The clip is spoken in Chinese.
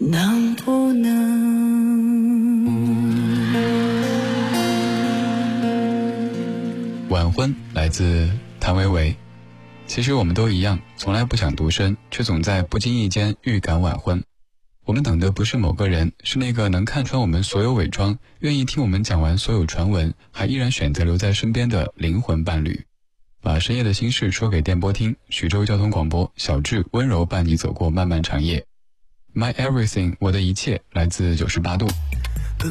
能不能？ 晚婚来自谭维维。其实我们都一样，从来不想独身，却总在不经意间预感晚婚。我们等的不是某个人，是那个能看穿我们所有伪装，愿意听我们讲完所有传闻，还依然选择留在身边的灵魂伴侣。把深夜的心事说给电波听，徐州交通广播，小智温柔伴你走过漫漫长夜。My Everything， 我的一切，来自98度。